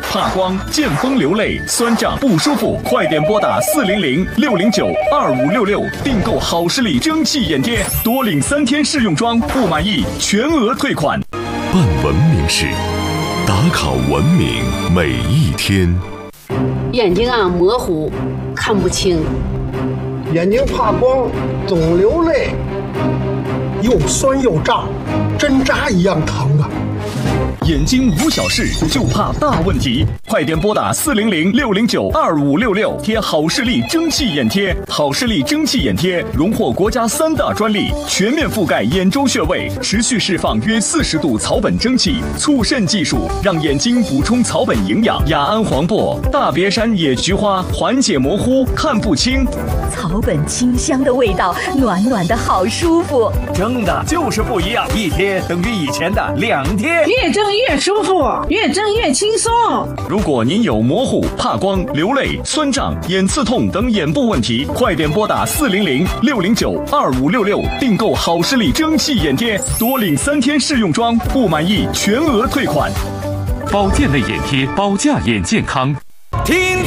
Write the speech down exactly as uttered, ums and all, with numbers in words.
怕光、见风流泪、酸胀不舒服，快点拨打四零零六零九二五六六订购好视力蒸汽眼贴，多领三天试用装，不满意全额退款。 办文明事，打卡文明每一天。 眼睛啊模糊，看不清， 眼睛怕光，总流泪，又酸又胀，针扎一样疼啊！ 眼睛无小事，就怕大问题，快点拨打四零零六零九二五六六贴好视力蒸汽眼贴。好视力蒸汽眼贴荣获国家三大专利，全面覆盖眼周穴位，持续释放约四十度草本蒸汽，促渗技术让眼睛补充草本营养。雅安黄柏、大别山野菊花缓解模糊看不清， 草本清香的味道，暖暖的好舒服。 蒸的就是不一样，一贴等于以前的两贴， 越蒸越舒服，越蒸越轻松。 如果您有模糊、怕光、流泪、酸胀、眼刺痛等眼部问题，快点拨打四零零六零九二五六六订购好视力蒸汽眼贴，多领三天试用装，不满意全额退款。 保健类眼贴，保驾眼健康。 听